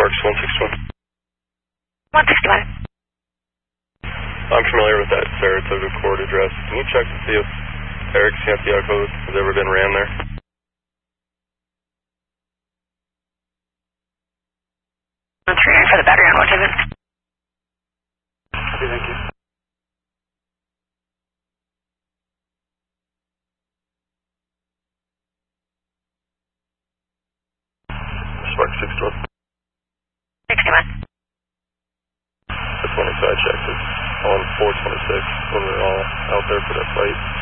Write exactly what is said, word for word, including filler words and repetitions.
Sparks one sixty-one. one sixty-one. I'm familiar with that Saratoga court address. Can you check to see if Eric Santiago has ever been ran there? one three nine for the battery on one seven. Okay, thank you. Sparks sixty-one. sixty-one. Just wanted to check. It's on four twenty-six when we were all out there for that fight.